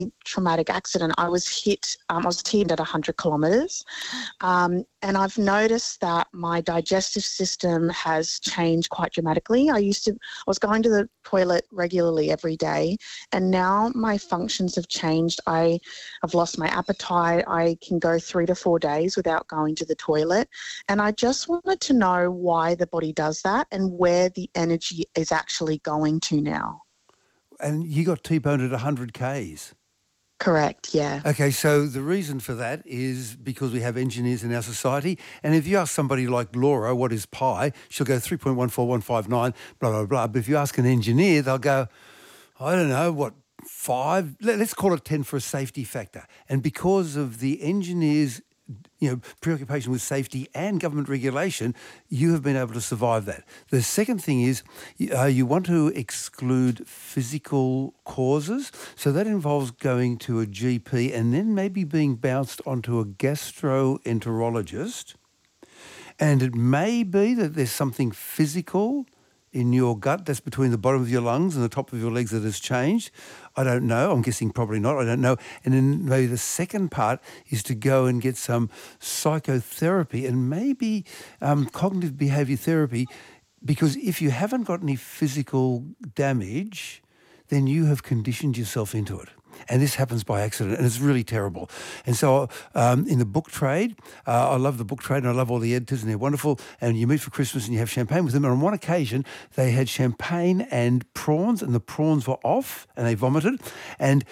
traumatic accident. I was hit, I was T-ed at 100 kilometres, and I've noticed that my digestive system has changed quite dramatically. I was going to the toilet regularly every day, and now my functions have changed. I've lost my appetite. I can go 3 to 4 days without going to the toilet, and I just wanted to know why the body does that and where the energy is actually going to now. And you got T-boned at 100 Ks. Correct, yeah. Okay, so the reason for that is because we have engineers in our society, and if you ask somebody like Laura what is pi, she'll go 3.14159, blah, blah, blah. But if you ask an engineer, they'll go, I don't know, what, 5? Let's call it 10 for a safety factor. And because of the engineers' preoccupation with safety and government regulation, you have been able to survive that. The second thing is you want to exclude physical causes. So that involves going to a GP and then maybe being bounced onto a gastroenterologist. And it may be that there's something physical in your gut that's between the bottom of your lungs and the top of your legs that has changed. I don't know. I'm guessing probably not. I don't know. And then maybe the second part is to go and get some psychotherapy and maybe cognitive behaviour therapy, because if you haven't got any physical damage, then you have conditioned yourself into it. And this happens by accident, and it's really terrible. And so in the book trade, I love the book trade, and I love all the editors, and they're wonderful, and you meet for Christmas and you have champagne with them. And on one occasion, they had champagne and prawns, and the prawns were off, and they vomited. And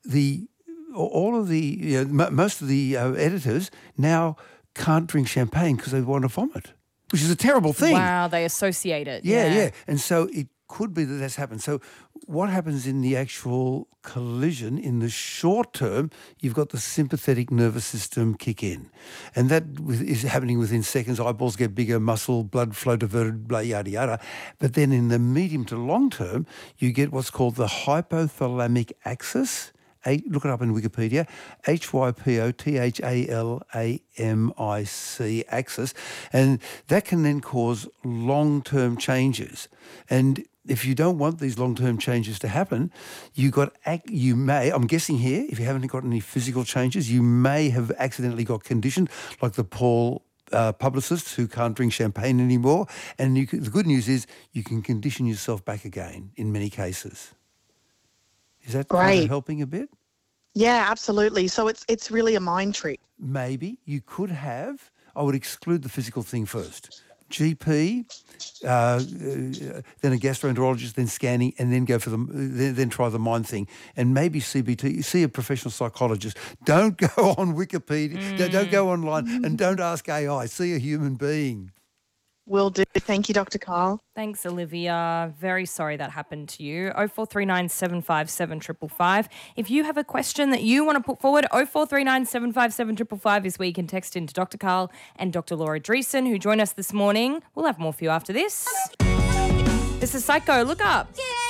most of the editors now can't drink champagne because they want to vomit, which is a terrible thing. Wow, they associate it. Yeah. And so it could be that that's happened. So what happens in the actual collision, in the short term, you've got the sympathetic nervous system kick in. And that is happening within seconds. Eyeballs get bigger, muscle, blood flow diverted, blah, yada, yada. But then in the medium to long term, you get what's called the hypothalamic axis. Look it up in Wikipedia, hypothalamic axis, and that can then cause long-term changes. And if you don't want these long-term changes to happen, you may, I'm guessing here, if you haven't got any physical changes, you may have accidentally got conditioned, like the Paul publicists who can't drink champagne anymore. And the good news is you can condition yourself back again in many cases. Is that kind of helping a bit? Yeah, absolutely. So it's really a mind trick. Maybe you could have. I would exclude the physical thing first. GP, then a gastroenterologist, then scanning, and then go for then try the mind thing, and maybe CBT. See a professional psychologist. Don't go on Wikipedia. Don't go online, and don't ask AI. See a human being. Will do. Thank you, Dr. Karl. Thanks, Olivia. Very sorry that happened to you. 0439 757 555. If you have a question that you want to put forward, 0439 757 555 is where you can text in to Dr. Karl and Dr. Laura Dreesen, who join us this morning. We'll have more for you after this. This is Psycho. Look up. Yeah.